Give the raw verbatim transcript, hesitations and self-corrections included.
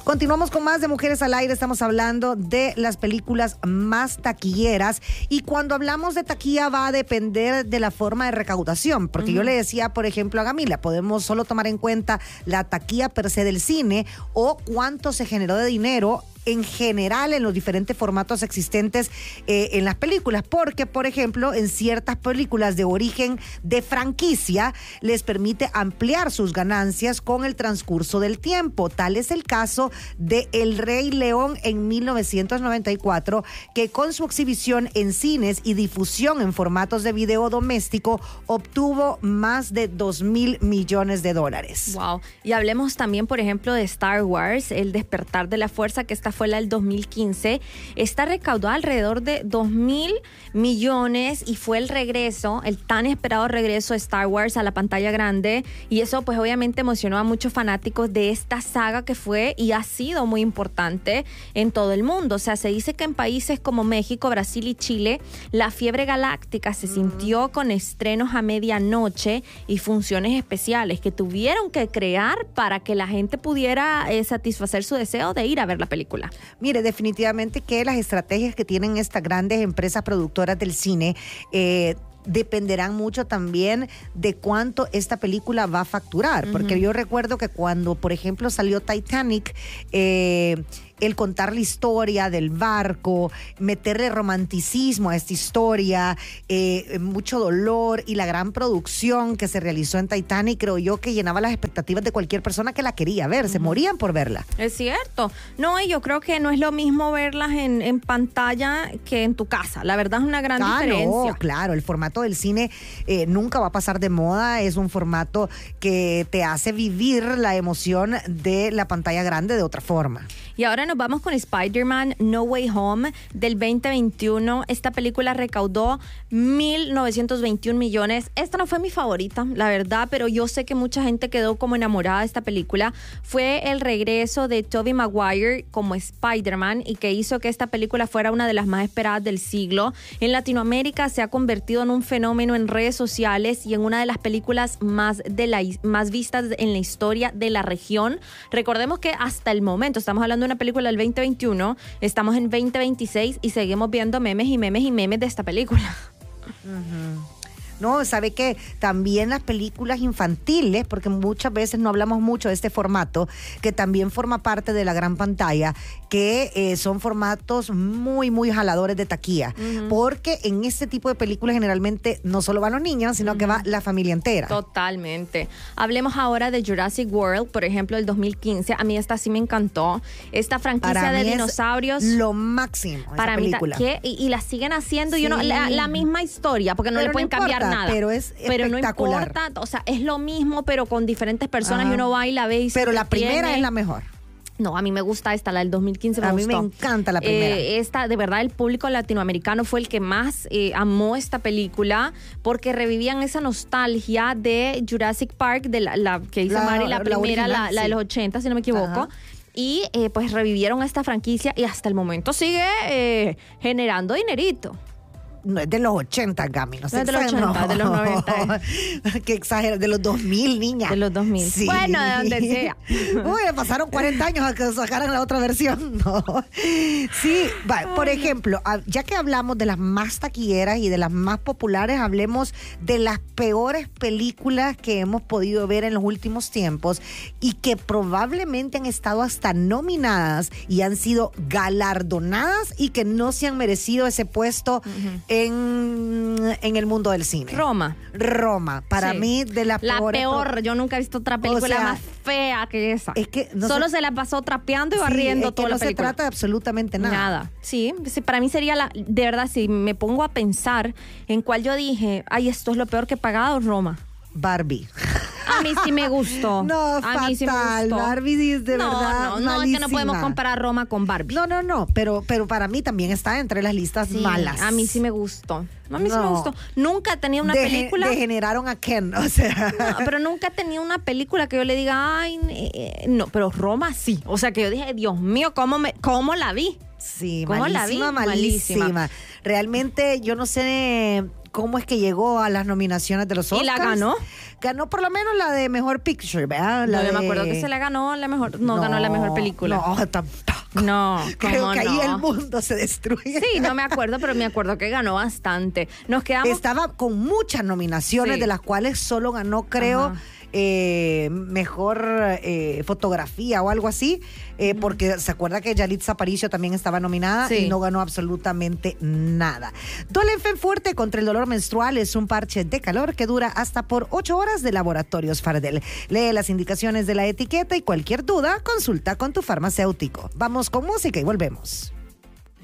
Continuamos con más de Mujeres al Aire. Estamos hablando de las películas más taquilleras. Y cuando hablamos de taquilla va a depender de la forma de recaudación. Porque uh-huh. yo le decía, por ejemplo, a Gamila, podemos solo tomar en cuenta la taquilla per se del cine o cuánto se generó de dinero en general en los diferentes formatos existentes eh, en las películas, porque por ejemplo en ciertas películas de origen de franquicia les permite ampliar sus ganancias con el transcurso del tiempo. Tal es el caso de El Rey León en mil novecientos noventa y cuatro, que con su exhibición en cines y difusión en formatos de video doméstico obtuvo más de dos mil millones de dólares. Wow. Y hablemos también, por ejemplo, de Star Wars, El Despertar de la Fuerza, que esta fue la del dos mil quince. Esta recaudó alrededor de dos mil millones y fue el regreso, el tan esperado regreso de Star Wars a la pantalla grande, y eso pues obviamente emocionó a muchos fanáticos de esta saga que fue y ha sido muy importante en todo el mundo. O sea, se dice que en países como México, Brasil y Chile, la fiebre galáctica se mm. sintió con estrenos a medianoche y funciones especiales que tuvieron que crear para que la gente pudiera eh, satisfacer su deseo de ir a ver la película. Mire, definitivamente que las estrategias que tienen estas grandes empresas productoras del cine eh, dependerán mucho también de cuánto esta película va a facturar, uh-huh. porque yo recuerdo que cuando, por ejemplo, salió Titanic, eh, el contar la historia del barco, meterle romanticismo a esta historia, eh, mucho dolor y la gran producción que se realizó en Titanic, creo yo que llenaba las expectativas de cualquier persona que la quería ver, uh-huh. se morían por verla. Es cierto. No, y yo creo que no es lo mismo verlas en, en pantalla que en tu casa. La verdad es una gran ah, diferencia. No, claro, el formato del cine eh, nunca va a pasar de moda, es un formato que te hace vivir la emoción de la pantalla grande de otra forma. Y ahora nos vamos con Spider-Man No Way Home del veinte veintiuno. Esta película recaudó mil novecientos veintiún millones. Esta no fue mi favorita, la verdad, pero yo sé que mucha gente quedó como enamorada de esta película. Fue el regreso de Tobey Maguire como Spider-Man y que hizo que esta película fuera una de las más esperadas del siglo. En Latinoamérica se ha convertido en un fenómeno en redes sociales y en una de las películas más, de la, más vistas en la historia de la región. Recordemos que hasta el momento, estamos hablando de una película del veinte veintiuno, estamos en veinte veintiséis y seguimos viendo memes y memes y memes de esta película. Uh-huh. No, sabe que también las películas infantiles, porque muchas veces no hablamos mucho de este formato, que también forma parte de la gran pantalla, que eh, son formatos muy, muy jaladores de taquilla, uh-huh. porque en este tipo de películas generalmente no solo van los niños, sino uh-huh. que va la familia entera. Totalmente. Hablemos ahora de Jurassic World, por ejemplo, del dos mil quince. A mí esta sí me encantó. Esta franquicia para de mí dinosaurios. Es lo máximo. Para esa mí, película. ¿qué? Y, y la siguen haciendo, sí. yo no, la, la misma historia, porque no pero le pueden no cambiar importa, nada. Pero es pero no espectacular. importa, o sea, es lo mismo, pero con diferentes personas. Ajá. Y uno va y la ve y pero la primera tiene. Es la mejor. No, a mí me gusta esta, la del dos mil quince me a gustó. mí me encanta la primera. Eh, esta, de verdad, el público latinoamericano fue el que más eh, amó esta película porque revivían esa nostalgia de Jurassic Park, de la, la que hizo Mari, la, la primera, original, la, la sí. de los ochenta, si no me equivoco. Ajá. Y eh, pues revivieron esta franquicia y hasta el momento sigue eh, generando dinerito. No es de los ochenta, Gami. No, no es de los ochenta, no. de los noventa. Qué exagero, de los dos mil, niña. De los dos mil. Sí. Bueno, de donde sea. Uy, pasaron cuarenta años a que sacaran la otra versión. No. Sí, va, por ejemplo, ya que hablamos de las más taquilleras y de las más populares, hablemos de las peores películas que hemos podido ver en los últimos tiempos y que probablemente han estado hasta nominadas y han sido galardonadas y que no se han merecido ese puesto uh-huh. En, en el mundo del cine. Roma. Roma. Para sí. mí, de la peor. La peor. Pro... Yo nunca he visto otra película o sea, más fea que esa. Es que no Solo se... se la pasó trapeando y barriendo sí, toda no la película. No se trata de absolutamente nada. Nada. Sí, para mí sería la... De verdad, si me pongo a pensar en cuál yo dije, ay, esto es lo peor que he pagado, Roma. Barbie. A mí sí me gustó. No, a fatal. mí sí me gustó. Barbie es de no, verdad No, no, no, es que no podemos comparar Roma con Barbie. No, no, no, pero, pero para mí también está entre las listas sí, malas. A mí sí me gustó. A mí no. sí me gustó. Nunca he tenido una de, película... Degeneraron a Ken, o sea... No, pero nunca he tenido una película que yo le diga, ay, eh, no, pero Roma sí. O sea, que yo dije, Dios mío, ¿cómo, me, cómo la vi? Sí, ¿Cómo malísima, la vi? malísima, malísima. Realmente, yo no sé... ¿Cómo es que llegó a las nominaciones de los Oscars? ¿Y la ganó? ganó por lo menos la de Mejor Picture, ¿verdad? La no, de... me acuerdo que se le ganó la mejor, no, no ganó la mejor película. No, tampoco. No, creo que no? ahí el mundo se destruye. Sí, no me acuerdo, pero me acuerdo que ganó bastante. Nos quedamos... Estaba con muchas nominaciones, sí. de las cuales solo ganó, creo, eh, mejor eh, fotografía o algo así, eh, uh-huh. porque se acuerda que Yalitza Aparicio también estaba nominada, sí. y no ganó absolutamente nada. Dolenfen Fuerte contra el dolor menstrual es un parche de calor que dura hasta por ocho horas de Laboratorios Fardel. Lee las indicaciones de la etiqueta y cualquier duda, consulta con tu farmacéutico. Vamos con música y volvemos.